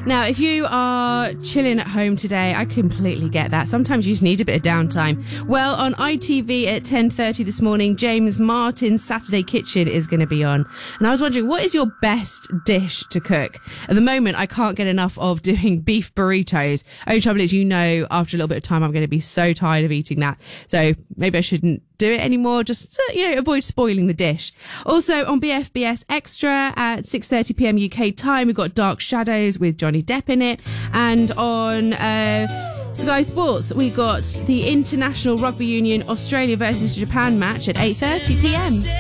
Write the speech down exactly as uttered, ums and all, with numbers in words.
Now, if you are chilling at home today, I completely get that. Sometimes you just need a bit of downtime. Well, on I T V at ten thirty this morning, James Martin's Saturday Kitchen is going to be on. And I was wondering, what is your best dish to cook? At the moment, I can't get enough of doing beef burritos. Only trouble is, you know, after a little bit of time, I'm going to be so tired of eating that. So maybe I shouldn't do it anymore. Just, to, you know, avoid spoiling the dish. Also on B F B S Extra at six thirty p m U K time, we've got Dark Shadows with Johnny Depp in it. And on uh, Sky Sports, we got the International Rugby Union Australia versus Japan match at eight thirty p m.